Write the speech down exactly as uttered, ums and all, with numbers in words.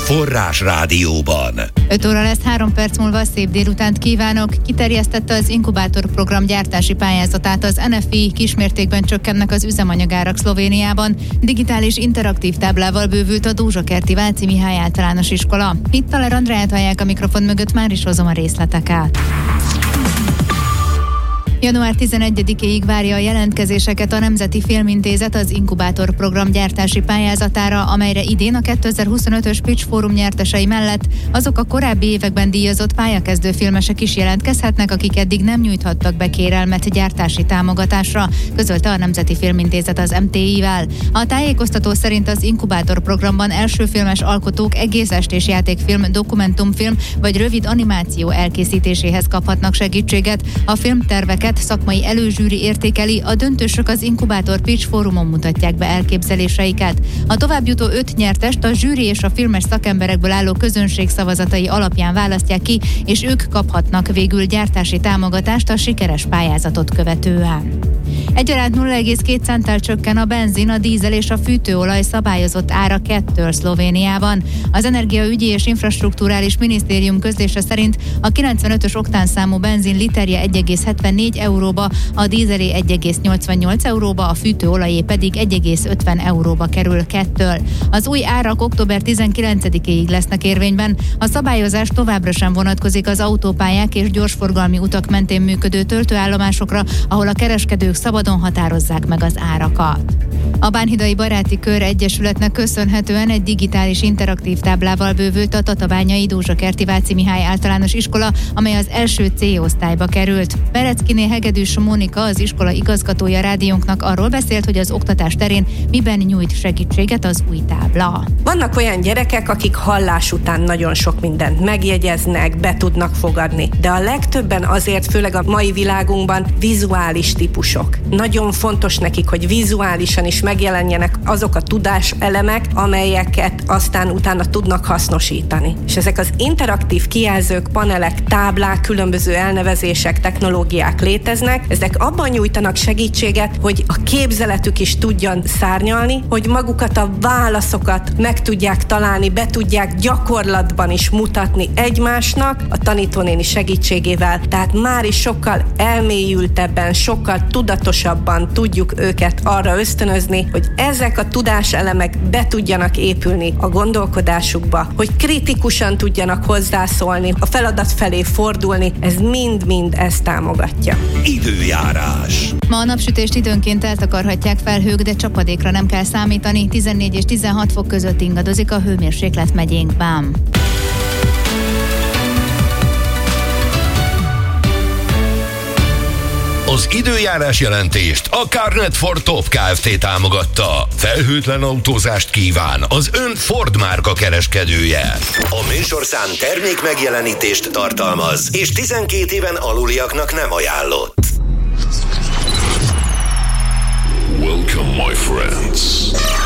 Forrás Rádióban. öt óra lesz, három perc múlva. Szép délutánt kívánok. Kiterjesztette az inkubátor program gyártási pályázatát az en ef i, kismértékben csökkennek az üzemanyagárak Szlovéniában. Digitális interaktív táblával bővült a Dózsakerti Váci Mihály általános iskola. Hittaler Andreát hallják a mikrofon mögött, már is hozom a részleteket. január tizenegyedikéig várja a jelentkezéseket a Nemzeti Filmintézet az inkubátor program gyártási pályázatára, amelyre idén a kétezer-huszonötös Pitch Fórum nyertesei mellett azok a korábbi években díjazott pályakezdő filmesek is jelentkezhetnek, akik eddig nem nyújthattak be kérelmet gyártási támogatásra, közölte a Nemzeti Filmintézet az em té i-vel. A tájékoztató szerint az inkubátor programban elsőfilmes alkotók egész estés játékfilm, dokumentumfilm vagy rövid animáció elkészítéséhez kaphatnak segítséget. A filmterveket szakmai előzsűri értékeli, a döntősök az inkubátor Pitch Fórumon mutatják be elképzeléseiket. A továbbjutó öt nyertest a zsűri és a filmes szakemberekből álló közönség szavazatai alapján választják ki, és ők kaphatnak végül gyártási támogatást a sikeres pályázatot követően. Egyaránt nulla egész két centtel csökken a benzin, a dízel és a fűtőolaj szabályozott ára kettől Szlovéniában. Az Energiaügyi és Infrastrukturális Minisztérium közlése szerint a kilencvenötös oktánszámú benzin literje egy egész hetvennégy euróba, a dízelé egy egész nyolcvannyolc euróba, a fűtőolajé pedig egy egész ötven euróba kerül kettől. Az új árak október tizenkilencedikéig lesznek érvényben. A szabályozás továbbra sem vonatkozik az autópályák és gyorsforgalmi utak mentén működő töltőállomásokra, ahol a kereskedők szabadon határozzák meg az árakat. A Bánhidai Baráti Kör Egyesületnek köszönhetően egy digitális interaktív táblával bővült a tatabányai Dózsakerti Váci Mihály általános iskola, amely az első C-osztályba került. Pereckiné Hegedűs Mónika, az iskola igazgatója rádiónknak arról beszélt, hogy az oktatás terén miben nyújt segítséget az új tábla. Vannak olyan gyerekek, akik hallás után nagyon sok mindent megjegyeznek, be tudnak fogadni, de a legtöbben azért, főleg a mai világunkban, vizuális típusok. Nagyon fontos nekik, hogy vizuálisan is megjelenjenek azok a tudáselemek, amelyeket aztán utána tudnak hasznosítani. És ezek az interaktív kijelzők, panelek, táblák, különböző elnevezések, technológiák léteznek. Ezek abban nyújtanak segítséget, hogy a képzeletük is tudjon szárnyalni, hogy magukat a válaszokat meg tudják találni, be tudják gyakorlatban is mutatni egymásnak a tanítónéni segítségével. Tehát már is sokkal elmélyültebben, sokkal tudatosabban tudjuk őket arra ösztönözni, hogy ezek a tudáselemek be tudjanak épülni a gondolkodásukba, hogy kritikusan tudjanak hozzászólni, a feladat felé fordulni, ez mind-mind ezt támogatja. Időjárás. Ma a napsütést időnként eltakarhatják felhők, de csapadékra nem kell számítani. tizennégy és tizenhat fok között ingadozik a hőmérséklet megyénkben. Az időjárás jelentést a Carnet Ford Top Kft. Támogatta. Felhőtlen autózást kíván az ön Ford márka kereskedője. A műsorszám termék megjelenítést tartalmaz, és tizenkét éven aluliaknak nem ajánlott. Welcome, my friends.